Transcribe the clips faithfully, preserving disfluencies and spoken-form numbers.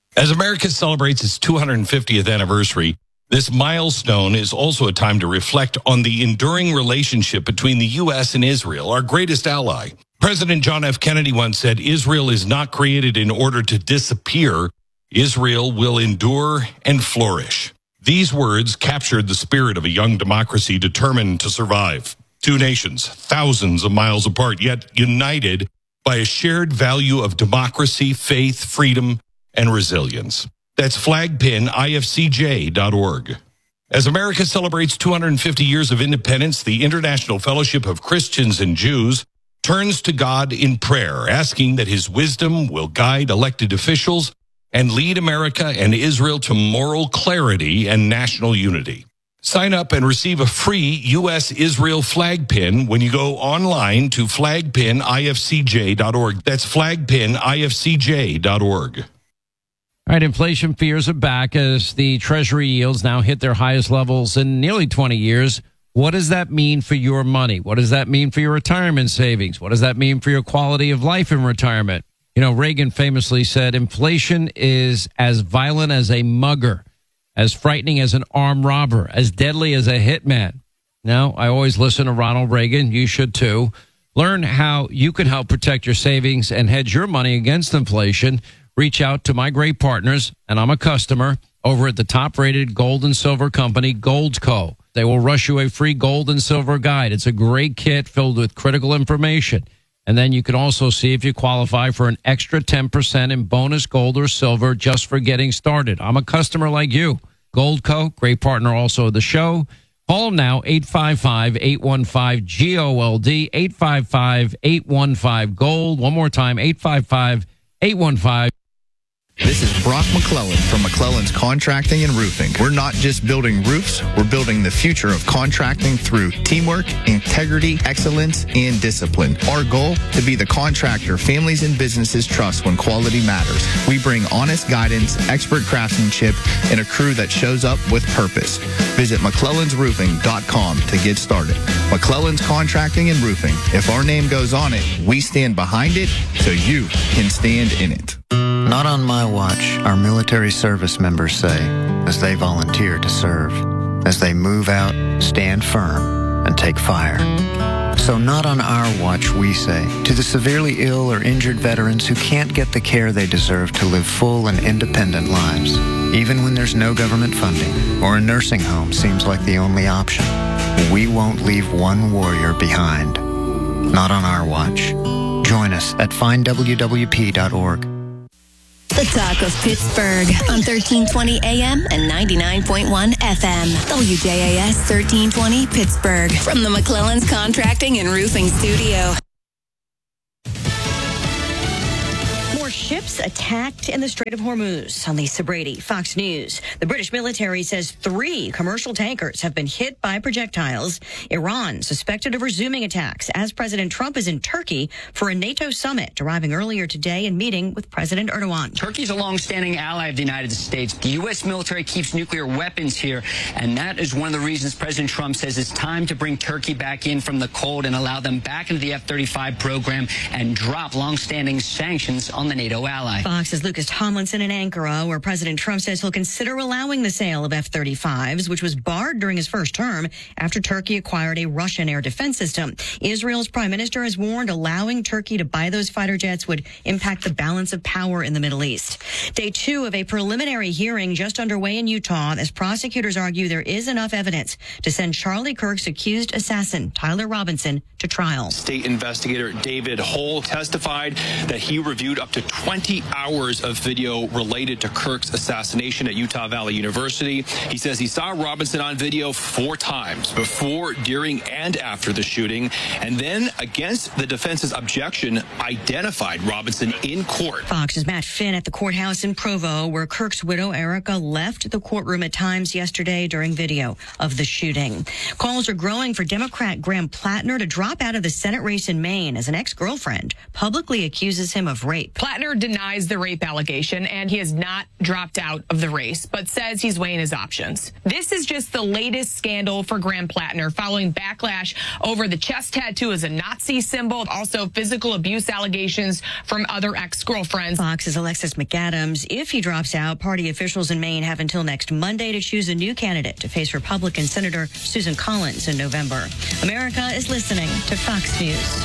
As America celebrates its two hundred fiftieth anniversary, this milestone is also a time to reflect on the enduring relationship between the U S and Israel, our greatest ally. President John F. Kennedy once said, "Israel is not created in order to disappear. Israel will endure and flourish." These words captured the spirit of a young democracy determined to survive. Two nations, thousands of miles apart, yet united by a shared value of democracy, faith, freedom, and resilience. That's flag pin I F C J dot org. As America celebrates two hundred fifty years of independence, the International Fellowship of Christians and Jews turns to God in prayer, asking that his wisdom will guide elected officials and lead America and Israel to moral clarity and national unity. Sign up and receive a free U S Israel flag pin when you go online to flag pin I F C J dot org. That's flag pin I F C J dot org. All right, inflation fears are back as the Treasury yields now hit their highest levels in nearly twenty years. What does that mean for your money? What does that mean for your retirement savings? What does that mean for your quality of life in retirement? You know, Reagan famously said, inflation is as violent as a mugger, as frightening as an armed robber, as deadly as a hitman. Now, I always listen to Ronald Reagan. You should too. Learn how you can help protect your savings and hedge your money against inflation. Reach out to my great partners, and I'm a customer, over at the top-rated gold and silver company, Goldco. They will rush you a free gold and silver guide. It's a great kit filled with critical information. And then you can also see if you qualify for an extra ten percent in bonus gold or silver just for getting started. I'm a customer like you. Goldco, great partner also of the show. Call them now, eight five five, eight one five, G O L D, eight five five, eight one five, GOLD. One more time, eight five five, eight one five. This is Brock McClellan from McClellan's Contracting and Roofing. We're not just building roofs, we're building the future of contracting through teamwork, integrity, excellence, and discipline. Our goal, to be the contractor families and businesses trust when quality matters. We bring honest guidance, expert craftsmanship, and a crew that shows up with purpose. Visit McClellans Roofing dot com to get started. McClellan's Contracting and Roofing. If our name goes on it, we stand behind it so you can stand in it. Not on my watch, our military service members say, as they volunteer to serve, as they move out, stand firm, and take fire. So not on our watch, we say, to the severely ill or injured veterans who can't get the care they deserve to live full and independent lives, even when there's no government funding or a nursing home seems like the only option. We won't leave one warrior behind. Not on our watch. Join us at find W W P dot org. The Talk of Pittsburgh on thirteen twenty A M and ninety-nine point one F M. W J A S thirteen twenty Pittsburgh from the McClellan's Contracting and Roofing Studio. More ships attacked in the Strait of Hormuz. On Lisa Brady, Fox News. The British military says three commercial tankers have been hit by projectiles. Iran suspected of resuming attacks as President Trump is in Turkey for a NATO summit, arriving earlier today and meeting with President Erdogan. Turkey's a long-standing ally of the United States. The U S military keeps nuclear weapons here, and that is one of the reasons President Trump says it's time to bring Turkey back in from the cold and allow them back into the F thirty-five program and drop long-standing sanctions on the NATO ally. Fox's Lucas Tomlinson in Ankara, where President Trump says he'll consider allowing the sale of F thirty-fives, which was barred during his first term after Turkey acquired a Russian air defense system. Israel's prime minister has warned allowing Turkey to buy those fighter jets would impact the balance of power in the Middle East. Day two of a preliminary hearing just underway in Utah as prosecutors argue there is enough evidence to send Charlie Kirk's accused assassin, Tyler Robinson, to trial. State investigator David Hull testified that he reviewed up to twenty hours of video related to Kirk's assassination at Utah Valley University. He says he saw Robinson on video four times before, during, and after the shooting, and then, against the defense's objection, identified Robinson in court. Fox's Matt Finn at the courthouse in Provo, where Kirk's widow, Erica, left the courtroom at times yesterday during video of the shooting. Calls are growing for Democrat Graham Plattner to drop out of the Senate race in Maine as an ex-girlfriend publicly accuses him of rape. Plattner denies the rape allegation, and he has not dropped out of the race, but says he's weighing his options. This is just the latest scandal for Graham Plattner, following backlash over the chest tattoo as a Nazi symbol, also physical abuse allegations from other ex-girlfriends. Fox's Alexis McAdams. If he drops out, party officials in Maine have until next Monday to choose a new candidate to face Republican Senator Susan Collins in November. America is listening to Fox News.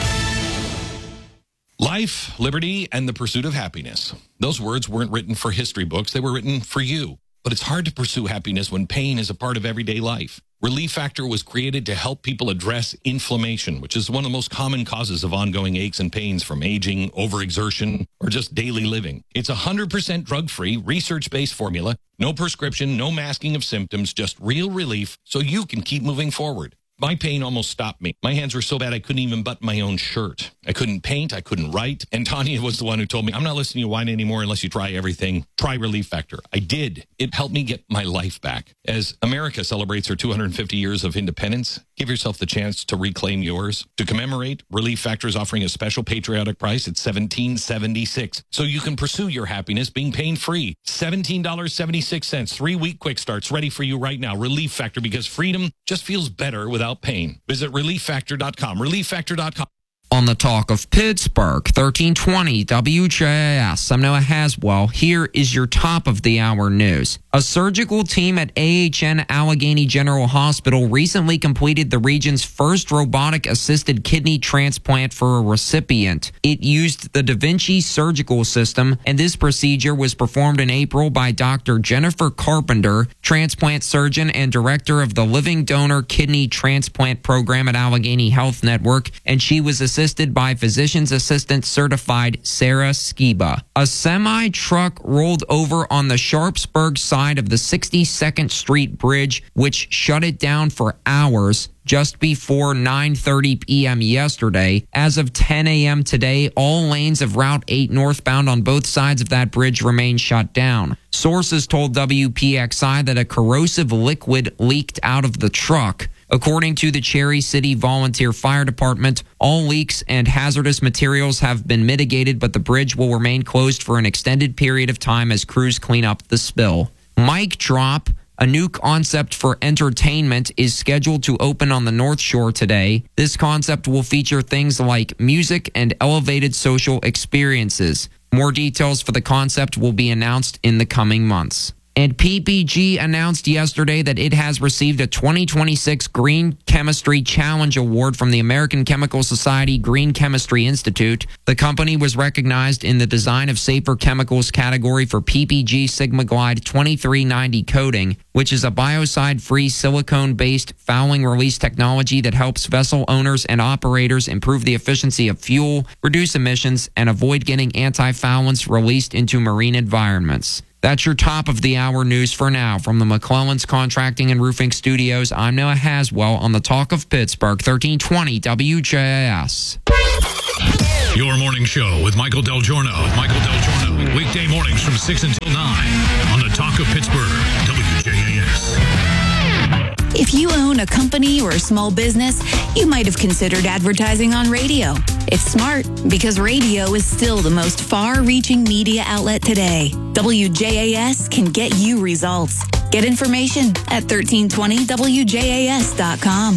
Life, liberty, and the pursuit of happiness. Those words weren't written for history books. They were written for you. But it's hard to pursue happiness when pain is a part of everyday life. Relief Factor was created to help people address inflammation, which is one of the most common causes of ongoing aches and pains from aging, overexertion, or just daily living. It's a one hundred percent drug-free, research-based formula. No prescription, no masking of symptoms, just real relief so you can keep moving forward. My pain almost stopped me. My hands were so bad I couldn't even button my own shirt. I couldn't paint. I couldn't write. And Tanya was the one who told me, I'm not listening to you whine anymore unless you try everything. Try Relief Factor. I did. It helped me get my life back. As America celebrates her two hundred fifty years of independence, give yourself the chance to reclaim yours. To commemorate, Relief Factor is offering a special patriotic price at seventeen seventy-six, so you can pursue your happiness being pain-free. seventeen seventy-six, three-week quick starts ready for you right now. Relief Factor, because freedom just feels better without pain. Visit relief factor dot com. relief factor dot com. On the Talk of Pittsburgh, thirteen twenty W J A S. I'm Noah Haswell. Here is your top of the hour news. A surgical team at A H N Allegheny General Hospital recently completed the region's first robotic-assisted kidney transplant for a recipient. It used the Da Vinci surgical system, and this procedure was performed in April by Doctor Jennifer Carpenter, transplant surgeon and director of the Living Donor Kidney Transplant Program at Allegheny Health Network, and she was assisted by physician's assistant certified Sarah Skiba. A semi-truck rolled over on the Sharpsburg side of the sixty-second Street Bridge, which shut it down for hours just before nine thirty p.m. yesterday. As of ten a.m. today, all lanes of Route eight northbound on both sides of that bridge remain shut down. Sources told W P X I that a corrosive liquid leaked out of the truck. According to the Cherry City Volunteer Fire Department, all leaks and hazardous materials have been mitigated, but the bridge will remain closed for an extended period of time as crews clean up the spill. Mic Drop, a new concept for entertainment, is scheduled to open on the North Shore today. This concept will feature things like music and elevated social experiences. More details for the concept will be announced in the coming months. And P P G announced yesterday that it has received a twenty twenty-six Green Chemistry Challenge Award from the American Chemical Society Green Chemistry Institute. The company was recognized in the Design of Safer Chemicals category for P P G SigmaGlide twenty-three ninety coating, which is a biocide-free silicone-based fouling release technology that helps vessel owners and operators improve the efficiency of fuel, reduce emissions, and avoid getting anti-foulants released into marine environments. That's your top of the hour news for now. From the McClellan's Contracting and Roofing Studios, I'm Noah Haswell on the Talk of Pittsburgh, thirteen twenty W J A S. Your morning show with Michael Del Giorno. Michael Del Giorno, weekday mornings from six until nine on the Talk of Pittsburgh, W J A S. If you own a company or a small business, you might have considered advertising on radio. It's smart because radio is still the most far-reaching media outlet today. W J A S can get you results. Get information at thirteen twenty W J A S dot com.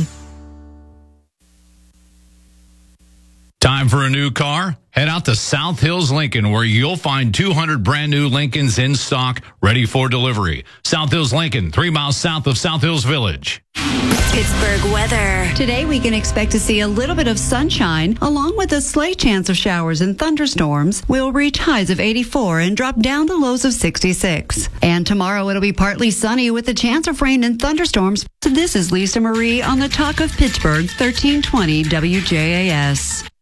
Time for a new car? Head out to South Hills Lincoln, where you'll find two hundred brand new Lincolns in stock, ready for delivery. South Hills Lincoln, three miles south of South Hills Village. Pittsburgh weather. Today we can expect to see a little bit of sunshine along with a slight chance of showers and thunderstorms. We'll reach highs of eighty-four and drop down to lows of sixty-six. And tomorrow it'll be partly sunny with a chance of rain and thunderstorms. So this is Lisa Marie on the Talk of Pittsburgh, thirteen twenty W J A S.